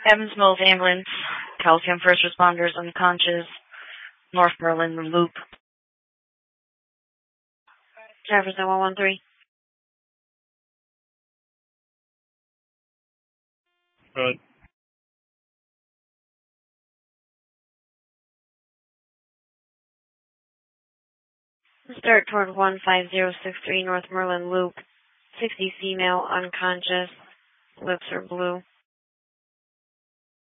Evans Mills Ambulance, Calcium First Responders unconscious, North Berlin Loop. Jefferson 113. Good. Start toward 15063 North Merlin Loop. 60 female, unconscious, lips are blue.